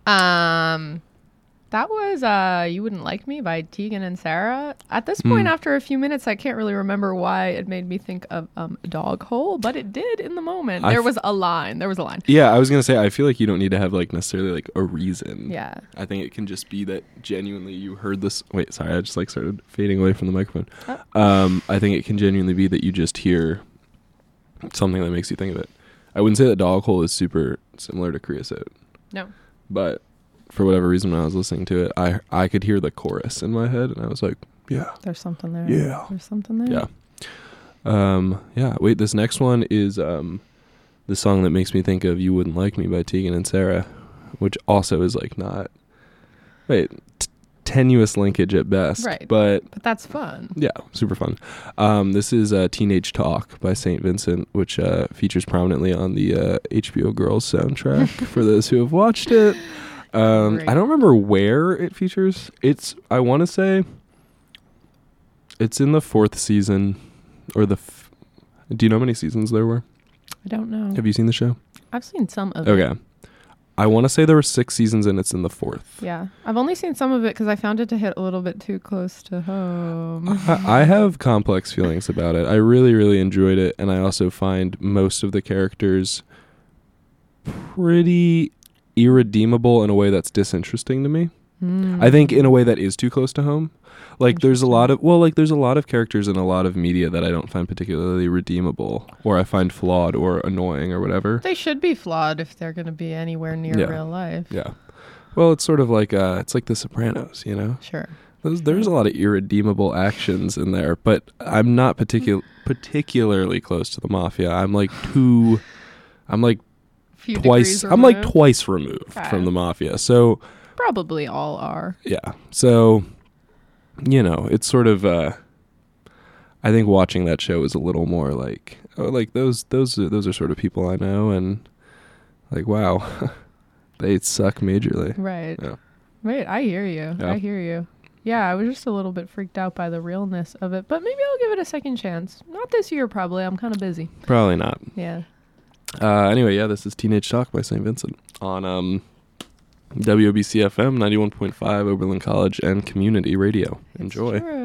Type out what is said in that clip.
That was You Wouldn't Like Me by Tegan and Sara. At this point, after a few minutes, I can't really remember why it made me think of Dog Hole, but it did in the moment. There was a line. Yeah, I was going to say, I feel like you don't need to have like necessarily like a reason. Yeah. I think it can just be that genuinely you heard this. Wait, sorry, I just like started fading away from the microphone. I think it can genuinely be that you just hear something that makes you think of it. I wouldn't say that Dog Hole is super similar to Creosote. No. But for whatever reason, when I was listening to it, I could hear the chorus in my head, and I was like, yeah. There's something there. Yeah. There's something there. Yeah. Yeah. Wait, this next one is the song that makes me think of You Wouldn't Like Me by Tegan and Sara, which also is like not... Wait, tenuous linkage at best. Right. But that's fun. Yeah, super fun. This is Teenage Talk by St. Vincent, which features prominently on the HBO Girls soundtrack, for those who have watched it. I don't remember where it features. I want to say it's in the 4th season, or do you know how many seasons there were? I don't know. Have you seen the show? I've seen some of it. Okay. I want to say there were 6 seasons and it's in the 4th. Yeah. I've only seen some of it because I found it to hit a little bit too close to home. I have complex feelings about it. I really, really enjoyed it. And I also find most of the characters pretty irredeemable in a way that's disinteresting to me. I think in a way that is too close to home. Like there's a lot of characters in a lot of media that I don't find particularly redeemable, or I find flawed or annoying or whatever. They should be flawed if they're going to be anywhere near real life. Yeah. Well, it's sort of like it's like The Sopranos, you know? Sure. There's a lot of irredeemable actions in there, but I'm not particularly close to the mafia. I'm like twice removed from the mafia. So probably all are. Yeah. So, you know, it's sort of I think watching that show is a little more like, oh, like those are sort of people I know, and like, wow, they suck majorly. Right. Yeah. Right. I hear you. Yeah. I hear you. Yeah, I was just a little bit freaked out by the realness of it, but maybe I'll give it a second chance. Not this year, probably. I'm kind of busy. Probably not. Yeah. Anyway, yeah, this is Teenage Talk by St. Vincent on WOBC FM 91.5 Oberlin College and Community Radio. Enjoy. It's true.